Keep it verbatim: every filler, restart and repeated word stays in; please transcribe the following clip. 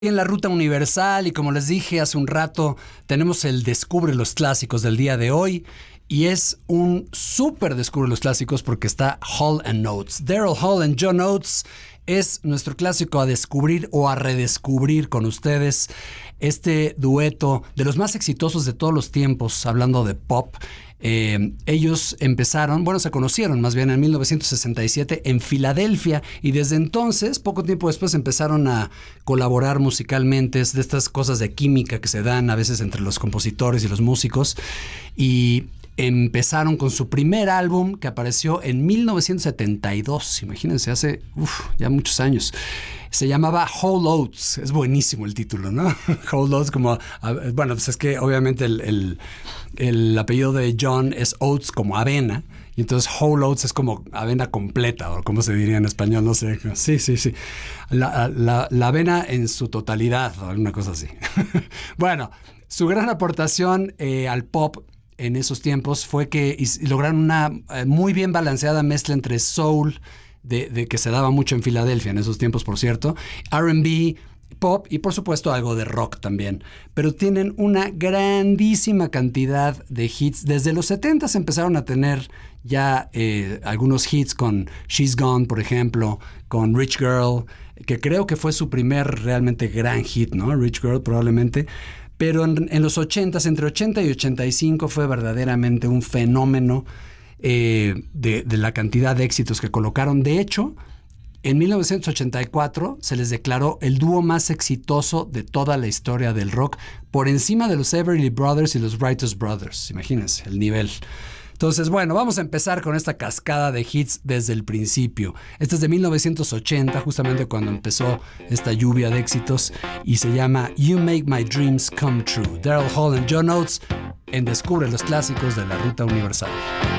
En la Ruta Universal, y como les dije hace un rato, tenemos el Descubre los Clásicos del día de hoy, y es un súper Descubre los Clásicos porque está Hall and Oates. Daryl Hall and John Oates es nuestro clásico a descubrir o a redescubrir con ustedes. Este dueto de los más exitosos de todos los tiempos, hablando de pop. Eh, ellos empezaron, bueno, se conocieron más bien en mil novecientos sesenta y siete en Filadelfia, y desde entonces, poco tiempo después, empezaron a colaborar musicalmente. Es de estas cosas de química que se dan a veces entre los compositores y los músicos, y empezaron con su primer álbum que apareció en mil novecientos setenta y dos, imagínense, hace uf, ya muchos años. Se llamaba Hall Oates, es buenísimo el título, ¿no? Hall Oates, como, bueno, pues es que obviamente el, el, el apellido de John es Oates como avena, y entonces Whole Oats es como avena completa, o como se diría en español, no sé. Sí, sí, sí. La, la, la avena en su totalidad, o alguna cosa así. Bueno, su gran aportación eh, al pop en esos tiempos fue que lograron una eh, muy bien balanceada mezcla entre soul, de, de que se daba mucho en Filadelfia en esos tiempos, por cierto, R and B, pop y por supuesto algo de rock también. Pero tienen una grandísima cantidad de hits. Desde los setentas empezaron a tener ya eh, algunos hits con She's Gone, por ejemplo, con Rich Girl, que creo que fue su primer realmente gran hit, ¿no? Rich Girl probablemente. Pero en, en los ochentas, entre ochenta y ochenta y cinco, fue verdaderamente un fenómeno eh, de, de la cantidad de éxitos que colocaron. De hecho, en mil novecientos ochenta y cuatro se les declaró el dúo más exitoso de toda la historia del rock, por encima de los Everly Brothers y los Wrightus Brothers. Imagínense el nivel. Entonces, bueno, vamos a empezar con esta cascada de hits desde el principio. Este es de mil novecientos ochenta, justamente cuando empezó esta lluvia de éxitos, y se llama You Make My Dreams Come True. Daryl Hall and John Oates en Descubre los Clásicos de la Ruta Universal.